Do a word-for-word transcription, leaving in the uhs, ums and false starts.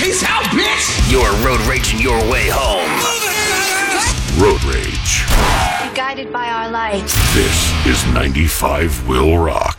Peace out, bitch! You're road raging your way home. Road Rage. Guided by our light. This is ninety-five Will Rock.